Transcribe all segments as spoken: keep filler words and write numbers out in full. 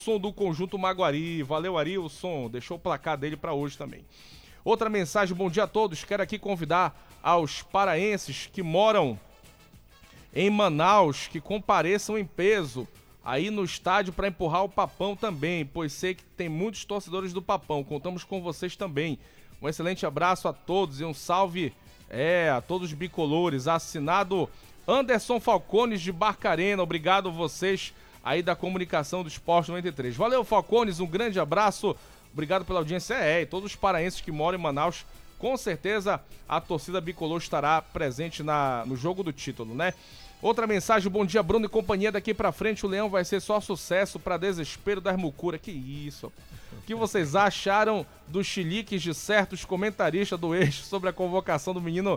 Som do Conjunto Maguari. Valeu, Arilson. Deixou o placar dele para hoje também. Outra mensagem, bom dia a todos. Quero aqui convidar aos paraenses que moram em Manaus que compareçam em peso aí no estádio para empurrar o Papão também, pois sei que tem muitos torcedores do Papão. Contamos com vocês também. Um excelente abraço a todos e um salve é, a todos os bicolores. Assinado Anderson Falcones de Barcarena. Obrigado vocês aí da comunicação do Esporte noventa e três. Valeu, Falcones, um grande abraço. Obrigado pela audiência. É, e todos os paraenses que moram em Manaus, com certeza a torcida bicolor estará presente na, no jogo do título, né? Outra mensagem, bom dia, Bruno e companhia. Daqui pra frente o Leão vai ser só sucesso pra desespero da Hermucura. Que isso? O que vocês acharam dos chiliques de certos comentaristas do Eixo sobre a convocação do menino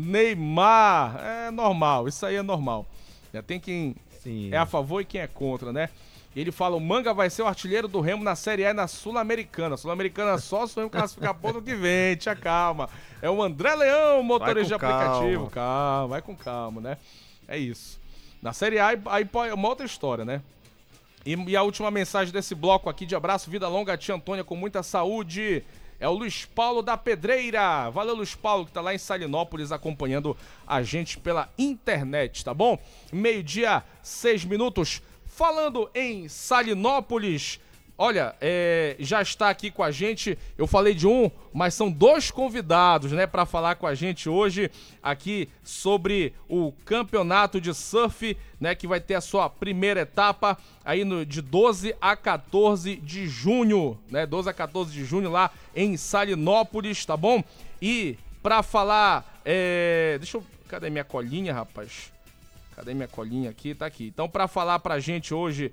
Neymar? É normal, isso aí é normal. Já tem quem Sim. é a favor e quem é contra, né? Ele fala, o Manga vai ser o artilheiro do Remo na Série A e na Sul-Americana. Sul-Americana só se o Remo classificar pro ano que vem, tia calma. É o André Leão, motorista de aplicativo. Calma. calma, vai com calma, né? É isso. Na Série A, aí é uma outra história, né? E, e a última mensagem desse bloco aqui de abraço, vida longa, tia Antônia, com muita saúde. É o Luiz Paulo da Pedreira. Valeu, Luiz Paulo, que tá lá em Salinópolis acompanhando a gente pela internet, tá bom? Meio-dia, seis minutos. Falando em Salinópolis, olha, é, já está aqui com a gente, eu falei de um, mas são dois convidados, né, para falar com a gente hoje aqui sobre o campeonato de surf, né, que vai ter a sua primeira etapa aí no, de doze a quatorze de junho, né, doze a quatorze de junho lá em Salinópolis, tá bom? E para falar, é, deixa eu, cadê minha colinha, rapaz? Cadê minha colinha aqui? Tá aqui. Então, para falar pra gente hoje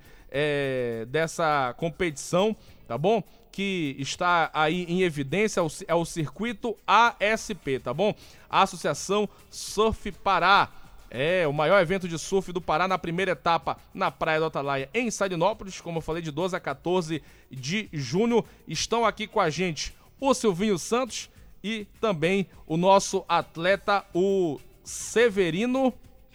é, dessa competição, tá bom? Que está aí em evidência, é o circuito A S P, tá bom? A Associação Surf Pará. É o maior evento de surf do Pará na primeira etapa na Praia do Atalaia, em Salinópolis, como eu falei, de doze a quatorze de junho. Estão aqui com a gente o Silvinho Santos e também o nosso atleta, o Severino...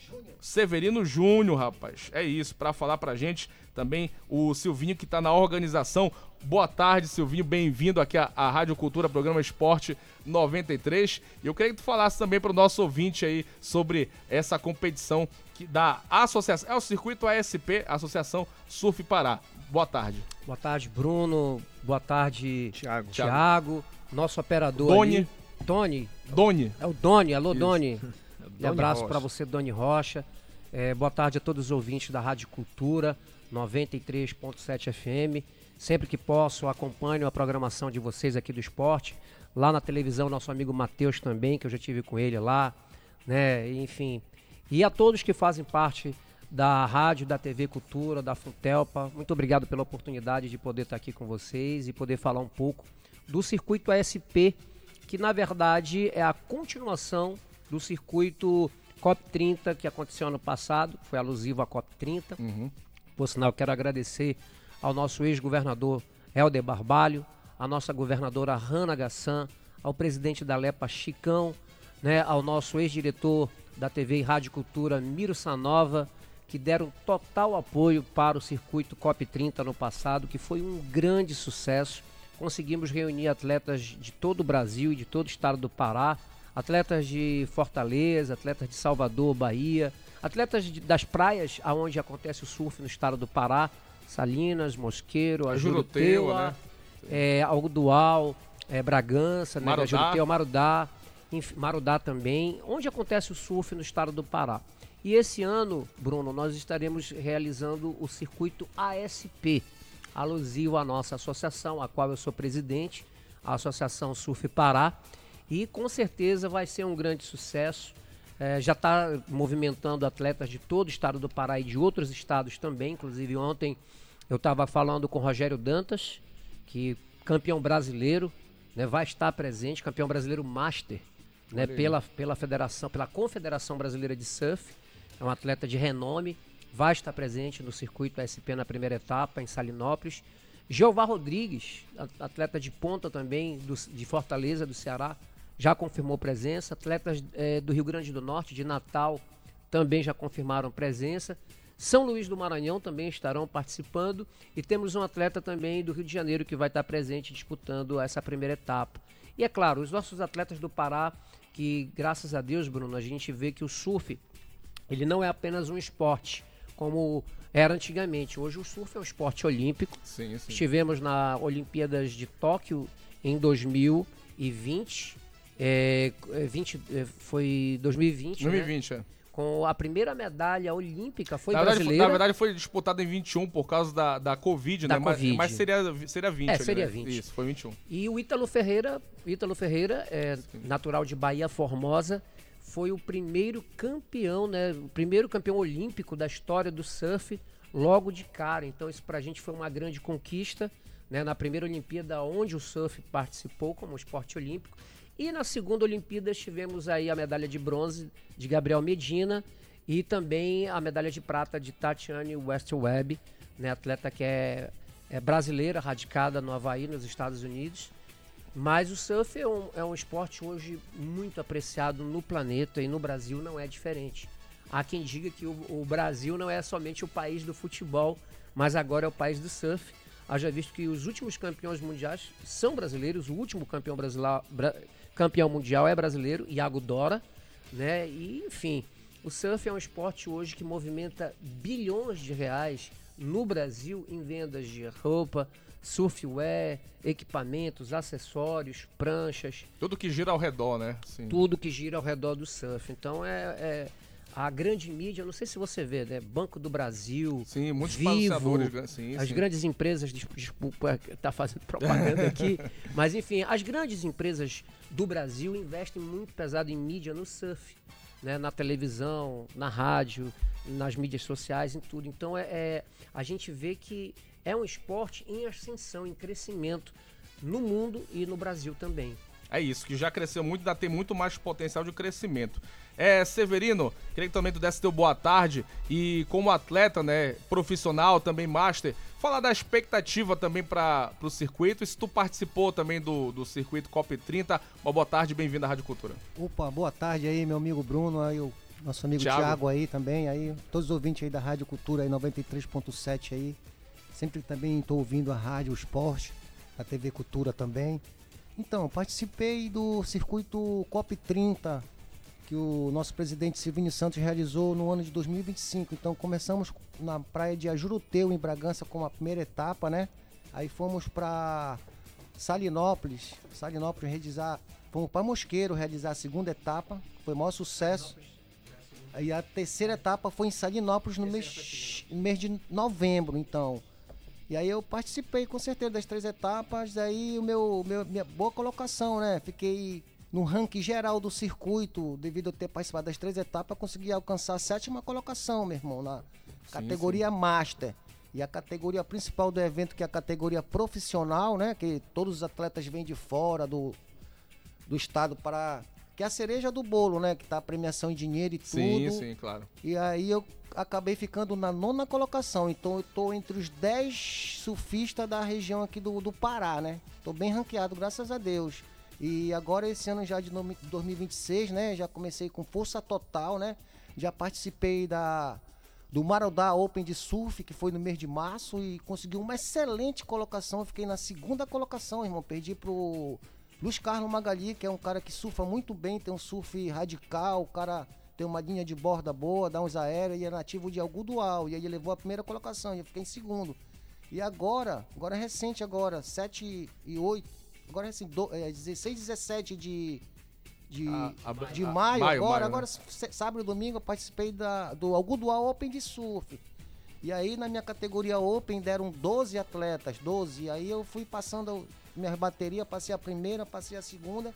Severino Júnior, rapaz. É isso, para falar pra gente também o Silvinho, que tá na organização. Boa tarde, Silvinho, bem-vindo aqui à, à Rádio Cultura, programa Esporte noventa e três. E eu queria que tu falasse também pro nosso ouvinte aí sobre essa competição que da associação, é o circuito A S P, Associação Surf Pará. Boa tarde. Boa tarde, Bruno. Boa tarde, Thiago. Thiago. Nosso operador Doni. ali. Tony. Doni. É o Doni. Alô, Isso. Doni. Um abraço Rocha. para você, Doni Rocha. É, boa tarde a todos os ouvintes da Rádio Cultura noventa e três ponto sete F M. Sempre que posso, acompanho a programação de vocês aqui do esporte. Lá na televisão, nosso amigo Matheus também, que eu já tive com ele lá, né? Enfim. E a todos que fazem parte da rádio, da T V Cultura, da Funtelpa. Muito obrigado pela oportunidade de poder estar aqui com vocês e poder falar um pouco do circuito A S P, que na verdade é a continuação do circuito COP trinta, que aconteceu ano passado, foi alusivo à COP trinta. Uhum. Por sinal, quero agradecer ao nosso ex-governador Helder Barbalho, à nossa governadora Hanna Gassan, ao presidente da Lepa Chicão, né, ao nosso ex-diretor da T V e Rádio Cultura Miro Sanova, que deram total apoio para o circuito COP trinta no passado, que foi um grande sucesso. Conseguimos reunir atletas de todo o Brasil e de todo o estado do Pará, atletas de Fortaleza, atletas de Salvador, Bahia, atletas de, das praias onde acontece o surf no estado do Pará, Salinas, Mosqueiro, a Juruteua, né? é, Algodual, é, Bragança, né, Juruteua, Marudá, enfim, Marudá também, onde acontece o surf no estado do Pará. E esse ano, Bruno, nós estaremos realizando o circuito A S P, alusivo à nossa associação, a qual eu sou presidente, a Associação Surf Pará. E com certeza vai ser um grande sucesso. É, já está movimentando atletas de todo o estado do Pará e de outros estados também. Inclusive ontem eu estava falando com o Rogério Dantas, que campeão brasileiro, né, vai estar presente, campeão brasileiro Master, né, pela, pela federação, pela Confederação Brasileira de Surf. É um atleta de renome, vai estar presente no circuito A S P na primeira etapa em Salinópolis. Jeová Rodrigues, atleta de ponta também do, de Fortaleza, do Ceará, já confirmou presença. Atletas é, do Rio Grande do Norte, de Natal, também já confirmaram presença. São Luís do Maranhão também estarão participando e temos um atleta também do Rio de Janeiro que vai estar presente disputando essa primeira etapa. E é claro, os nossos atletas do Pará, que graças a Deus, Bruno, a gente vê que o surf, ele não é apenas um esporte, como era antigamente. Hoje o surf é um esporte olímpico. Sim, sim. Estivemos na Olimpíadas de Tóquio em dois mil e vinte. É, vinte foi dois mil e vinte, dois mil e vinte, né? é. Com a primeira medalha olímpica, foi na verdade, brasileira. Na verdade, foi disputada em vinte e um por causa da, da Covid, da né? COVID. Mas, mas seria, seria vinte. É, ali, seria né? vinte. Isso, foi vinte e um. E o Ítalo Ferreira, Ítalo Ferreira, é natural de Bahia Formosa, foi o primeiro campeão, né? O primeiro campeão olímpico da história do surf logo de cara. Então isso pra gente foi uma grande conquista, né? Na primeira Olimpíada onde o surf participou como esporte olímpico. E na segunda Olimpíada tivemos aí a medalha de bronze de Gabriel Medina e também a medalha de prata de Tatiane Westweb, né? Atleta que é, é brasileira, radicada no Havaí, nos Estados Unidos. Mas o surf é um, é um esporte hoje muito apreciado no planeta e no Brasil não é diferente. Há quem diga que o, o Brasil não é somente o país do futebol, mas agora é o país do surf. Haja visto que os últimos campeões mundiais são brasileiros, o último campeão, brasila, bra, campeão mundial é brasileiro, Iago Dora, né? E, enfim, o surf é um esporte hoje que movimenta bilhões de reais no Brasil em vendas de roupa, surfwear, equipamentos, acessórios, pranchas. Tudo que gira ao redor, né? Sim. Tudo que gira ao redor do surf. Então é, é a grande mídia, não sei se você vê, né? Banco do Brasil, sim, muitos Vivo, sim, as sim. grandes empresas, desculpa, tá fazendo propaganda aqui, mas enfim, as grandes empresas do Brasil investem muito pesado em mídia no surf, né? Na televisão, na rádio, nas mídias sociais, em tudo. Então é, é a gente vê que é um esporte em ascensão, em crescimento no mundo e no Brasil também. É isso, que já cresceu muito, ainda tem muito mais potencial de crescimento. É, Severino, queria que também tu desse teu boa tarde e como atleta, né, profissional, também master, falar da expectativa também para o circuito e se tu participou também do, do circuito COP trinta. Uma boa tarde, bem-vindo à Rádio Cultura. Opa, boa tarde aí, meu amigo Bruno, aí o nosso amigo Thiago. Thiago aí também, aí todos os ouvintes aí da Rádio Cultura aí, noventa e três ponto sete aí. Sempre também estou ouvindo a Rádio Esporte, a T V Cultura também. Então, participei do circuito COP trinta, que o nosso presidente Silvino Santos realizou no ano de dois mil e vinte e cinco. Então, começamos na praia de Ajuruteu, em Bragança, com a primeira etapa, né? Aí fomos para Salinópolis, Salinópolis realizar, fomos para Mosqueiro realizar a segunda etapa, foi o maior sucesso. Aí a terceira etapa foi em Salinópolis no mês, mês de novembro, então. E aí eu participei com certeza das três etapas, aí o meu, meu minha boa colocação, né? Fiquei no ranking geral do circuito, devido a ter participado das três etapas, consegui alcançar a sétima colocação, meu irmão, na sim, categoria sim. Master. E a categoria principal do evento, que é a categoria profissional, né? Que todos os atletas vêm de fora do, do estado para... Que é a cereja do bolo, né? Que tá a premiação em dinheiro e tudo. Sim, sim, claro. E aí eu acabei ficando na nona colocação. Então eu tô entre os dez surfistas da região aqui do, do Pará, né? Tô bem ranqueado, graças a Deus. E agora esse ano já de dois mil e vinte e seis, né? Já comecei com força total, né? Já participei da, do Marudá Open de Surf, que foi no mês de março. E consegui uma excelente colocação. Eu fiquei na segunda colocação, irmão. Perdi pro... Luiz Carlos Magali, que é um cara que surfa muito bem, tem um surf radical, o cara tem uma linha de borda boa, dá uns aéreos e é nativo de Algodoal. E aí ele levou a primeira colocação e eu fiquei em segundo. E agora, agora é recente agora, sete e oito, agora é, assim, do, é dezesseis e dezessete de, de, a, a, de a, maio, maio, agora, maio, agora né? Sábado e domingo eu participei da, do Algodoal Open de Surf. E aí na minha categoria Open deram doze atletas, doze, e aí eu fui passando... minha bateria, passei a primeira, passei a segunda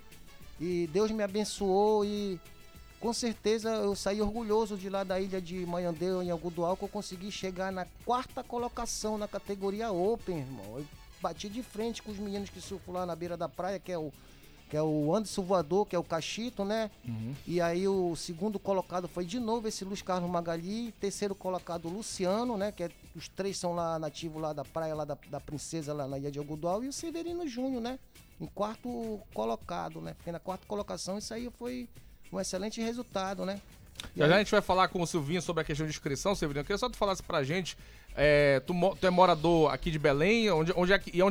e Deus me abençoou e com certeza eu saí orgulhoso de lá da ilha de Maiandeu, em Algodoal, que eu consegui chegar na quarta colocação na categoria Open, irmão. Eu bati de frente com os meninos que surfam lá na beira da praia, que é o, que é o Anderson Voador, que é o Cachito, né? Uhum. E aí o segundo colocado foi de novo esse Luiz Carlos Magali, terceiro colocado o Luciano, né? Que é, os três são lá nativos lá da praia, lá da, da Princesa, lá na ilha de Algodoal, e o Severino Júnior, né? Em quarto colocado, né? Fiquei na quarta colocação, isso aí foi um excelente resultado, né? Já, já a gente vai falar com o Silvinho sobre a questão de inscrição, Silvinho. Eu queria só que tu falasse pra gente, é, tu, mo- tu é morador aqui de Belém, onde, onde é que, e onde